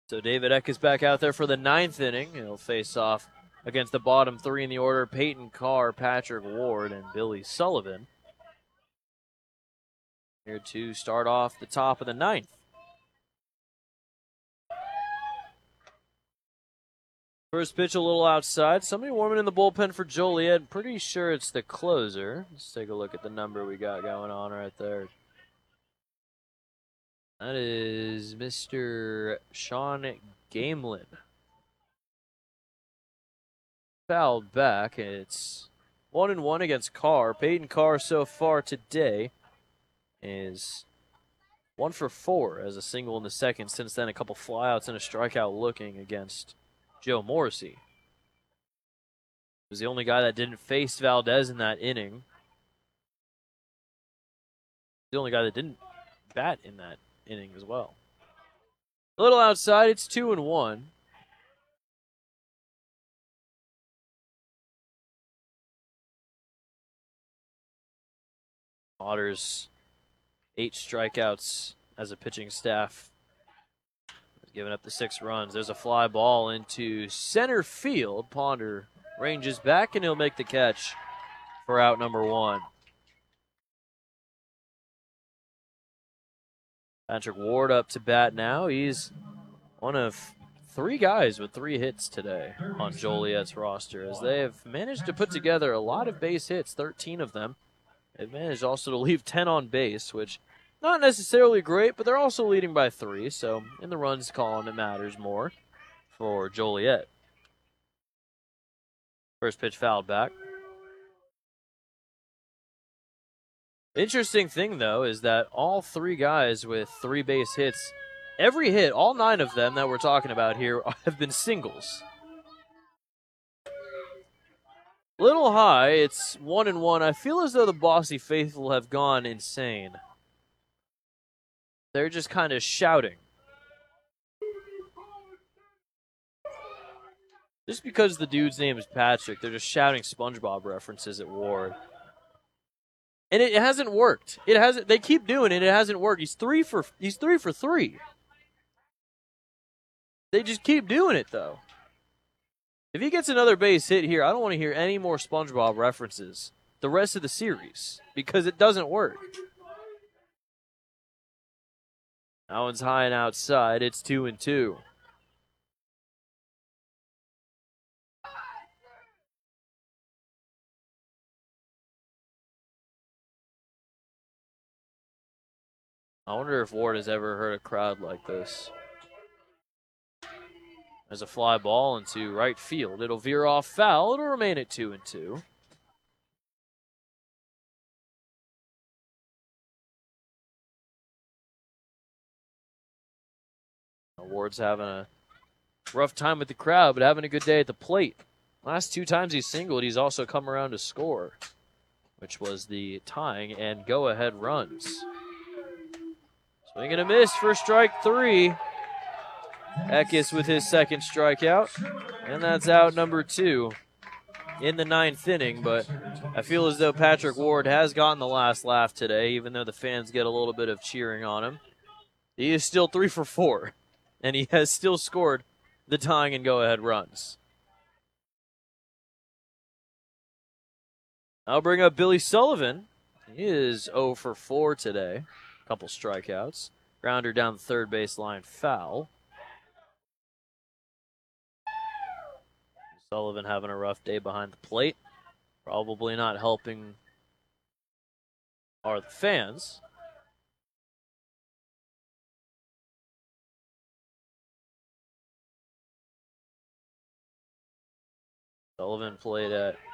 So David Eck is back out there for the 9th inning. He'll face off against the bottom three in the order, Peyton Carr, Patrick Ward, and Billy Sullivan. Here to start off the top of the 9th. First pitch a little outside. Somebody warming in the bullpen for Joliet. Pretty sure it's the closer. Let's take a look at the number we got going on right there. That is Mr. Sean Gamelin. Fouled back. It's 1-1 against Carr. Peyton Carr so far today is 1 for 4 as a single in the second. Since then, a couple flyouts and a strikeout looking against Joe Morrissey. He was the only guy that didn't face Valdez in that inning. The only guy that didn't bat in that inning as well. A little outside, it's 2-1. Otters 8 strikeouts as a pitching staff. Giving up the 6 runs. There's a fly ball into center field. Ponder ranges back, and he'll make the catch for out number 1. Patrick Ward up to bat now. He's one of 3 guys with 3 hits today on Joliet's roster, as they have managed to put together a lot of base hits, 13 of them. They've managed also to leave 10 on base, which not necessarily great, but they're also leading by 3, so in the runs column it matters more for Joliet. First pitch fouled back. Interesting thing, though, is that all 3 guys with 3 base hits, every hit, all 9 of them that we're talking about here, have been singles. Little high, it's 1-1. I feel as though the Bossy faithful have gone insane. They're just kind of shouting. Just because the dude's name is Patrick, they're just shouting SpongeBob references at Ward. And it hasn't worked. It hasn't. They keep doing it. It hasn't worked. He's 3 for 3. They just keep doing it, though. If he gets another base hit here, I don't want to hear any more SpongeBob references the rest of the series, because it doesn't work. That one's high and outside. It's 2-2. I wonder if Ward has ever heard a crowd like this. There's a fly ball into right field. It'll veer off foul. It'll remain at 2-2. Ward's having a rough time with the crowd, but having a good day at the plate. Last 2 times he's singled, he's also come around to score, which was the tying and go-ahead runs. Swing and a miss for strike 3. Eckes with his second strikeout, and that's out number 2 in the 9th inning. But I feel as though Patrick Ward has gotten the last laugh today, even though the fans get a little bit of cheering on him. He is still 3 for 4, and he has still scored the tying and go-ahead runs. I'll bring up Billy Sullivan. He is 0 for 4 today. A couple strikeouts. Grounder down the third baseline, foul. Sullivan having a rough day behind the plate. Probably not helping are the fans. Sullivan played at